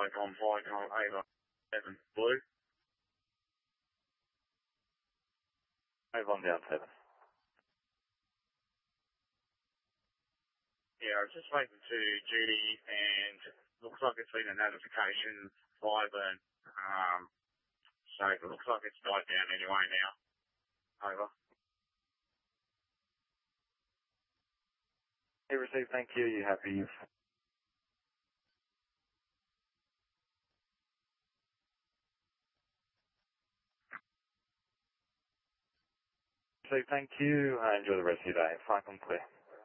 Flycom, Ava 7, Blue. Avon down 7. Yeah, I was just waiting to Judy, and looks like it's been a notification fire burn. So it looks like it's died down anyway now. Over. Hey, received, thank you. You happy? Received, thank you. Enjoy the rest of your day. Flycom clear.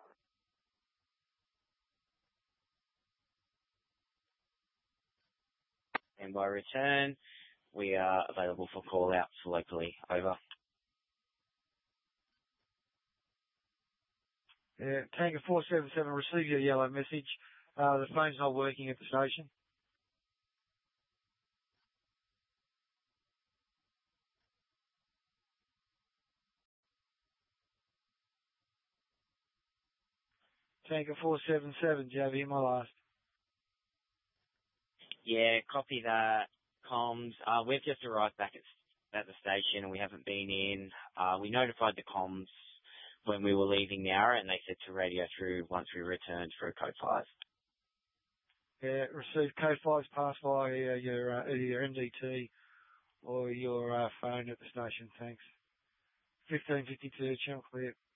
And by return, we are available for call outs locally. Over. Yeah, Tango 477, receive your yellow message. The phone's not working at the station. Tango 477, do you have here my last? Yeah, copy that. Comms. We've just arrived back at the station and we haven't been in. We notified the comms when we were leaving Nowra and they said to radio through once we returned for code 5. Yeah, receive code 5's passed via either your MDT or your phone at the station. Thanks. 1552, channel clear.